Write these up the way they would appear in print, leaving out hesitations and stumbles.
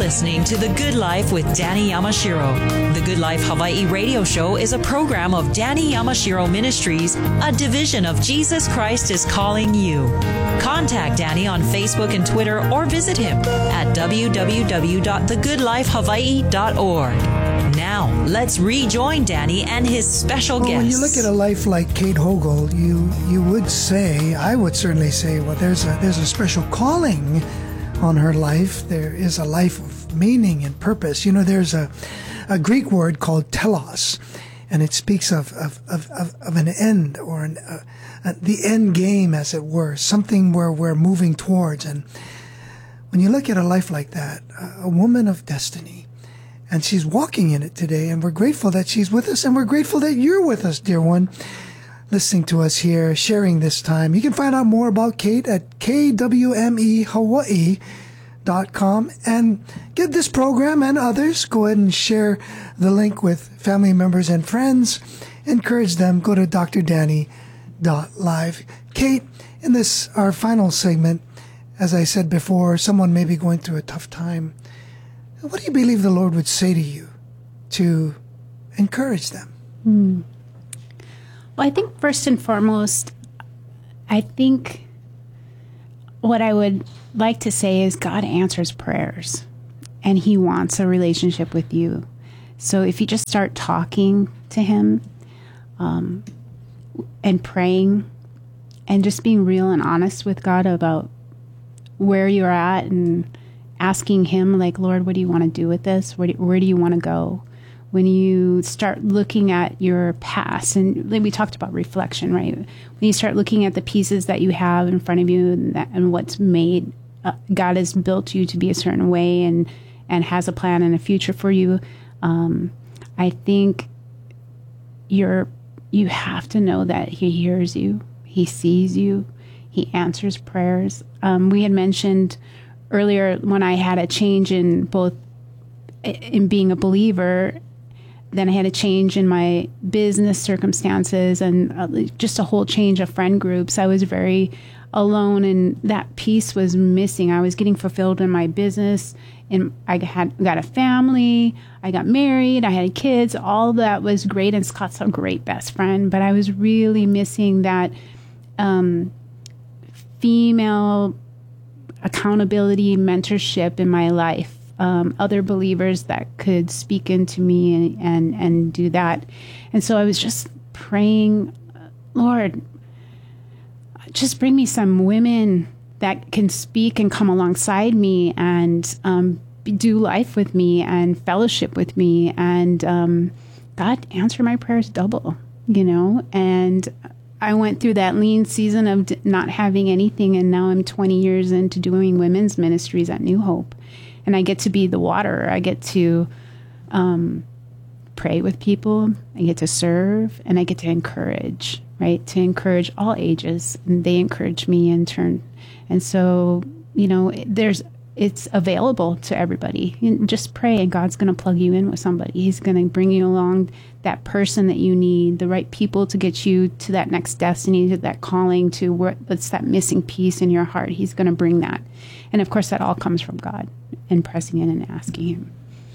listening to The Good Life with Danny Yamashiro. The Good Life Hawaii radio show is a program of Danny Yamashiro Ministries, a division of Jesus Christ is Calling You. Contact Danny on Facebook and Twitter or visit him at www.thegoodlifehawaii.org. Now, let's rejoin Danny and his special guest. When you look at a life like Kate Hogle, you would say, I would certainly say, well, there's a special calling on her life. There is a life of meaning and purpose. You know, there's a Greek word called telos, and it speaks of an end, or the end game, as it were, something where we're moving towards. And when you look at a life like that, a woman of destiny, and she's walking in it today, and we're grateful that she's with us, and we're grateful that you're with us, dear one, listening to us here, sharing this time. You can find out more about Kate at kwmehawaii.com, and give this program and others. Go ahead and share the link with family members and friends. Encourage them. Go to drdanny.live. Kate, in this, our final segment, as I said before, someone may be going through a tough time. What do you believe the Lord would say to you to encourage them? Well, I think first and foremost, I think what I would like to say is God answers prayers, and He wants a relationship with you. So if you just start talking to Him and praying and just being real and honest with God about where you're at and asking Him, like, Lord, what do you want to do with this? Where do you want to go? When you start looking at your past, and we talked about reflection, right? When you start looking at the pieces that you have in front of you and what's made, God has built you to be a certain way and has a plan and a future for you. I think you have to know that He hears you, He sees you, He answers prayers. We had mentioned earlier when I had a change in both in being a believer. Then I had a change in my business circumstances and just a whole change of friend groups. I was very alone, and that piece was missing. I was getting fulfilled in my business, and I got a family. I got married. I had kids. All that was great, and Scott's a great best friend. But I was really missing that female accountability, mentorship in my life. Other believers that could speak into me and do that. And so I was just praying, Lord, just bring me some women that can speak and come alongside me and do life with me and fellowship with me. And God answered my prayers double, and I went through that lean season of not having anything, and now I'm 20 years into doing women's ministries at New Hope. And I get to be the water. I get to pray with people. I get to serve, and I get to encourage, right? To encourage all ages. And they encourage me in turn. And so, it's available to everybody. Just pray, and God's going to plug you in with somebody. He's going to bring you along that person that you need, the right people to get you to that next destiny, to that calling, to where it's that missing piece in your heart. He's going to bring that. And of course, that all comes from God and pressing in and asking Him.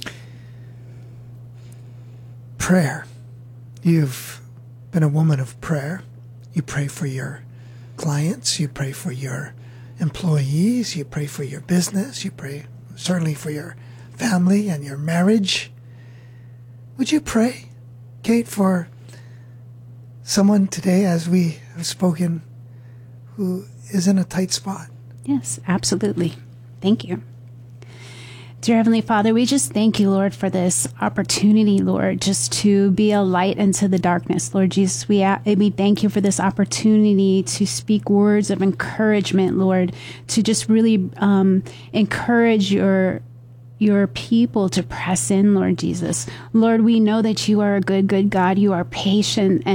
Prayer. You've been a woman of prayer. You pray for your clients. You pray for your employees. You pray for your business. You pray certainly for your family and your marriage. Would you pray, Kate, for someone today, as we have spoken, who is in a tight spot? Yes, absolutely. Thank you. Dear Heavenly Father, we just thank you, Lord, for this opportunity, Lord, just to be a light into the darkness. Lord Jesus, we thank you for this opportunity to speak words of encouragement, Lord, to just really encourage your people to press in, Lord Jesus. Lord, we know that you are a good, good God. You are patient and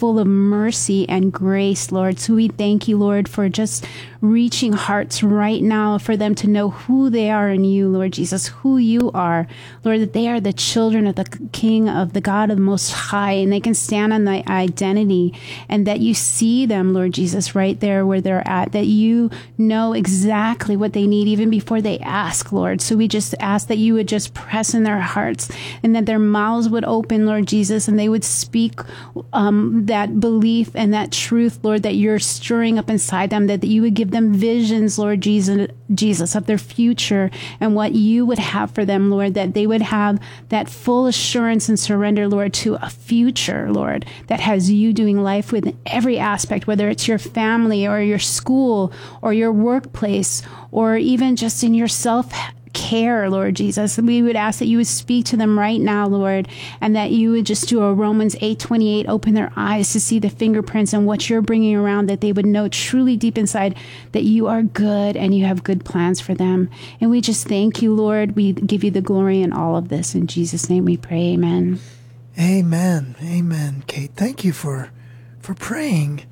full of mercy and grace, Lord. So we thank you, Lord, for just reaching hearts right now for them to know who they are in you, Lord Jesus, who you are, Lord, that they are the children of the King, of the God of the Most High, and they can stand on the identity, and that you see them, Lord Jesus, right there where they're at, that you know exactly what they need even before they ask, Lord. So we just ask that you would just press in their hearts and that their mouths would open, Lord Jesus, and they would speak that belief and that truth, Lord, that you're stirring up inside them, that you would give them visions, Lord Jesus, of their future and what you would have for them, Lord, that they would have that full assurance and surrender, Lord, to a future, Lord, that has you doing life with every aspect, whether it's your family or your school or your workplace or even just in your self-care, Lord Jesus. And we would ask that you would speak to them right now, Lord, and that you would just do a Romans 8:28, open their eyes to see the fingerprints and what you're bringing around, that they would know truly deep inside that you are good and you have good plans for them. And we just thank you, Lord. We give you the glory in all of this. In Jesus' name we pray, amen. Amen. Amen, Kate. Thank you for praying.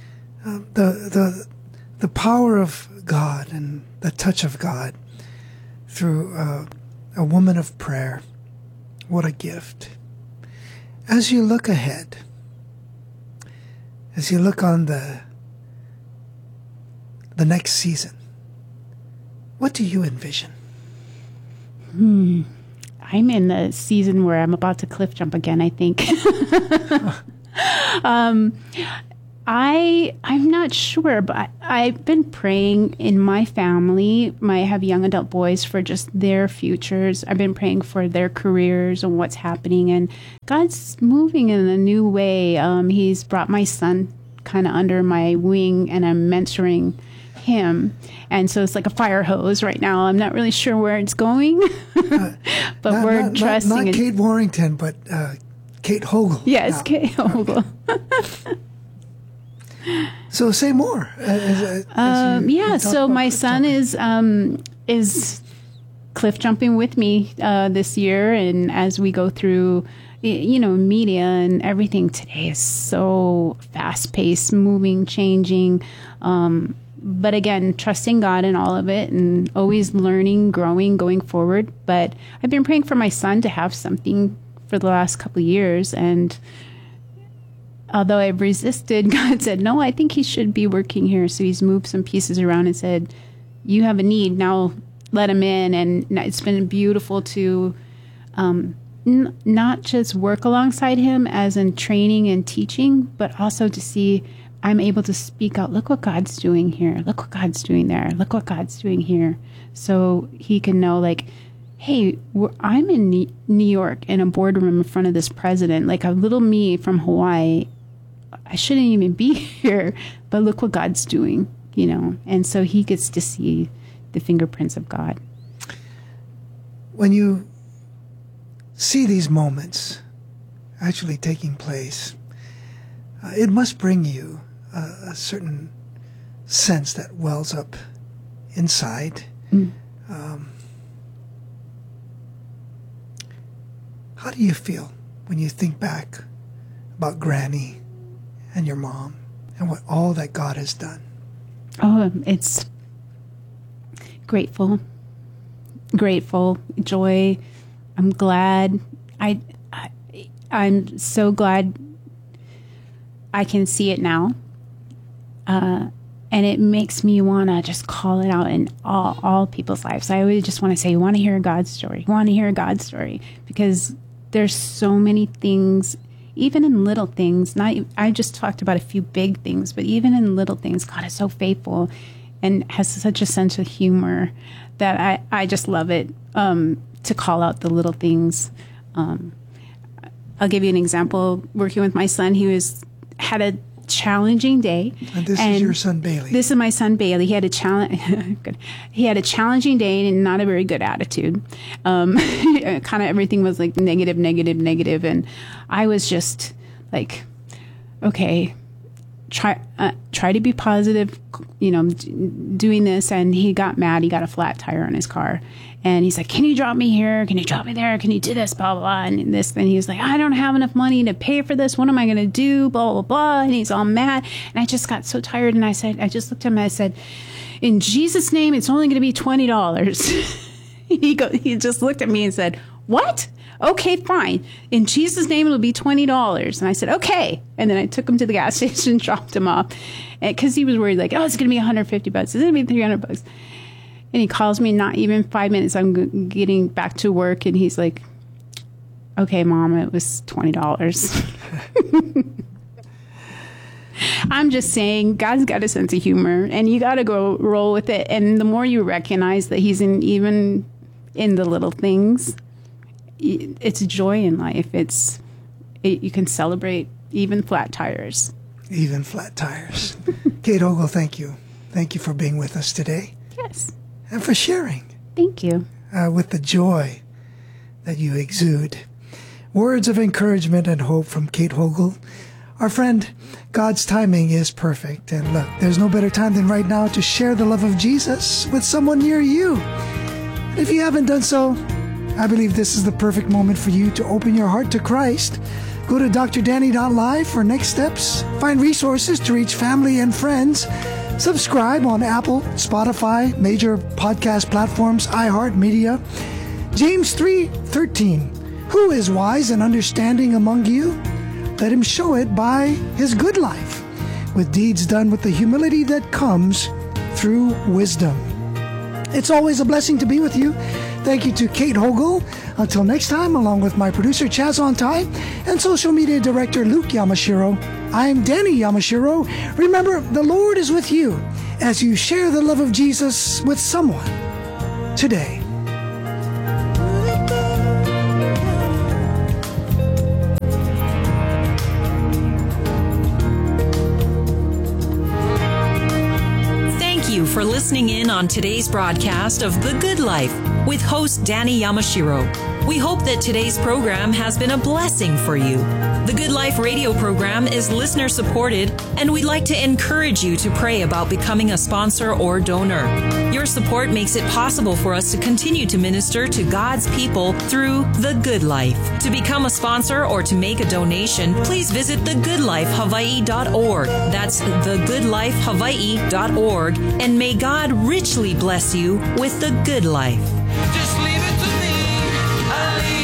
The power of God and the touch of God through a woman of prayer. What a gift. As you look ahead, as you look on the next season, what do you envision? I'm in the season where I'm about to cliff jump again, I think. I'm not sure, but I've been praying in my family. I have young adult boys for just their futures. I've been praying for their careers and what's happening. And God's moving in a new way. He's brought my son kind of under my wing, and I'm mentoring him. And so it's like a fire hose right now. I'm not really sure where it's going, but we're trusting. Not Kate Warrington, but Kate Hogel. Yes, Kate Hogel. So say more. So my son is cliff jumping with me this year, and as we go through, media and everything today is so fast paced, moving, changing. But again, trusting God in all of it and always learning, growing, going forward. But I've been praying for my son to have something for the last couple of years, and although I've resisted, God said, no, I think he should be working here. So he's moved some pieces around and said, you have a need, now let him in. And it's been beautiful to not just work alongside him as in training and teaching, but also to see I'm able to speak out, look what God's doing here. Look what God's doing there. Look what God's doing here. So he can know, like, hey, I'm in New York in a boardroom in front of this president, like a little me from Hawaii. I shouldn't even be here, but look what God's doing, And so he gets to see the fingerprints of God. When you see these moments actually taking place, it must bring you a certain sense that wells up inside. How do you feel when you think back about Granny and your mom and what all that God has done? Oh, it's grateful, joy. I'm glad. I'm so glad I can see it now. And it makes me want to just call it out in all people's lives. I always just want to say, you want to hear God's story. You want to hear God's story, because there's so many things, even in little things. I just talked about a few big things, but even in little things, God is so faithful and has such a sense of humor that I just love it, to call out the little things. I'll give you an example. Working with my son, he had a challenging day. And this is your son Bailey. This is my son Bailey. He had a He had a challenging day and not a very good attitude. Kind of everything was like negative, and I was just like, okay, try to be positive, doing this. And he got mad. He got a flat tire on his car. And he's like, can you drop me here? Can you drop me there? Can you do this? Blah, blah, blah. And this, and he was like, I don't have enough money to pay for this. What am I going to do? Blah, blah, blah. And he's all mad. And I just got so tired. And I just looked at him and I said, in Jesus' name, it's only going to be $20. He just looked at me and said, what? Okay, fine. In Jesus' name, it'll be $20. And I said, okay. And then I took him to the gas station, dropped him off. Because he was worried, like, it's going to be $150. It's going to be $300. And he calls me, not even 5 minutes. I'm getting back to work. And he's like, okay, Mom, it was $20. I'm just saying, God's got a sense of humor. And you got to go roll with it. And the more you recognize that he's even in the little things, it's a joy in life. You can celebrate even flat tires. Even flat tires. Kate Hogle, thank you. Thank you for being with us today. Yes. And for sharing. Thank you. With the joy that you exude. Words of encouragement and hope from Kate Hogle. Our friend, God's timing is perfect. And look, there's no better time than right now to share the love of Jesus with someone near you. And if you haven't done so, I believe this is the perfect moment for you to open your heart to Christ. Go to drdanny.live for next steps. Find resources to reach family and friends. Subscribe on Apple, Spotify, major podcast platforms, iHeartMedia. James 3:13. Who is wise and understanding among you? Let him show it by his good life, with deeds done with the humility that comes through wisdom. It's always a blessing to be with you. Thank you to Kate Hogle. Until next time, along with my producer Chaz Ontai and social media director Luke Yamashiro, I'm Danny Yamashiro. Remember, the Lord is with you as you share the love of Jesus with someone today. Thank you for listening in on today's broadcast of The Good Life with host Danny Yamashiro. We hope that today's program has been a blessing for you. The Good Life radio program is listener supported, and we'd like to encourage you to pray about becoming a sponsor or donor. Your support makes it possible for us to continue to minister to God's people through The Good Life. To become a sponsor or to make a donation, please visit thegoodlifehawaii.org. That's thegoodlifehawaii.org, and may God richly bless you with the good life. Just leave it to me. I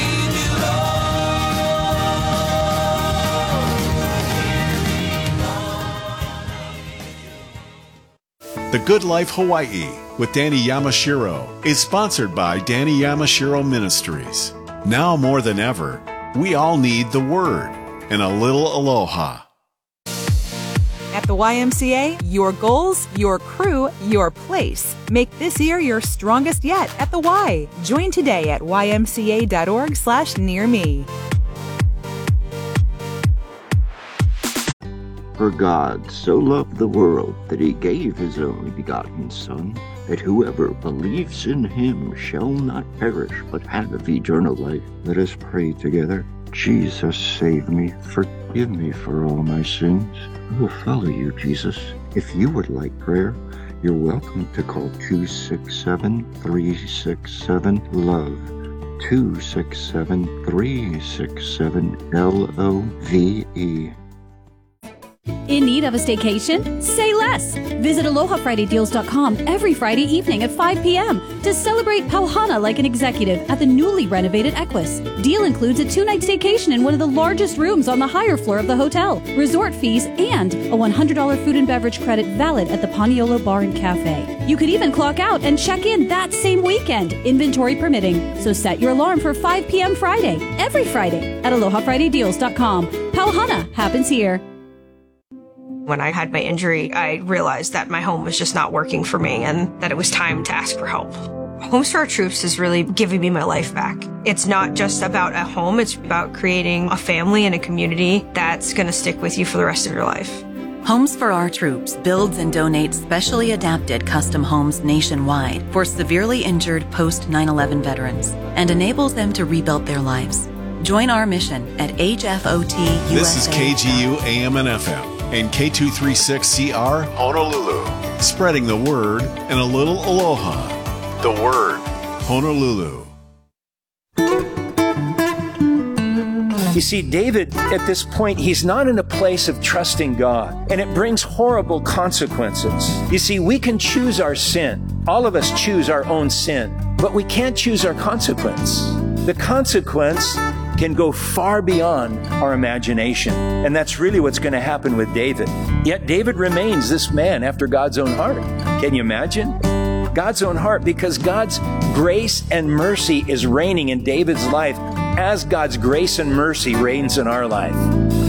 leave you, Lord. The Good Life Hawaii with Danny Yamashiro is sponsored by Danny Yamashiro Ministries. Now more than ever, we all need the Word and a little aloha. At the YMCA, your goals, your crew, your place. Make this year your strongest yet at the Y. Join today at ymca.org/nearme. For God so loved the world that he gave his only begotten Son, that whoever believes in him shall not perish but have eternal life. Let us pray together. Jesus, save me. Forgive me for all my sins. I will follow you, Jesus. If you would like prayer, you're welcome to call 267-367-LOVE. 267-367-LOVE. In need of a staycation? Say less! Visit AlohaFridayDeals.com every Friday evening at 5 p.m. to celebrate Pauhana like an executive at the newly renovated Equus. Deal includes a 2-night staycation in one of the largest rooms on the higher floor of the hotel, resort fees, and a $100 food and beverage credit valid at the Paniolo Bar and Cafe. You could even clock out and check in that same weekend, inventory permitting. So set your alarm for 5 p.m. Friday, every Friday at AlohaFridayDeals.com. Pauhana happens here. When I had my injury, I realized that my home was just not working for me and that it was time to ask for help. Homes for Our Troops is really giving me my life back. It's not just about a home, it's about creating a family and a community that's going to stick with you for the rest of your life. Homes for Our Troops builds and donates specially adapted custom homes nationwide for severely injured post-9/11 veterans and enables them to rebuild their lives. Join our mission at HFOTUSA. This is KGU AM and FM. and K236CR Honolulu. Spreading the word and a little aloha. The Word, Honolulu. You see, David, at this point, he's not in a place of trusting God, and it brings horrible consequences. You see, we can choose our sin. All of us choose our own sin, but we can't choose our consequence. The consequence can go far beyond our imagination, and that's really what's going to happen with David. Yet David remains this man after God's own heart. Can you imagine? God's own heart, because God's grace and mercy is reigning in David's life as God's grace and mercy reigns in our life.